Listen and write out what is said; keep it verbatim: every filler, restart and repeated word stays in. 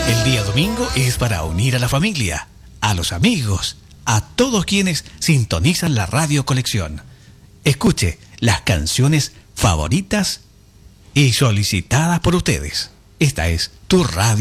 El día domingo es para unir a la familia, a los amigos, a todos quienes sintonizan la Radio Colección. Escuche las canciones favoritas y solicitadas por ustedes. Esta es tu radio.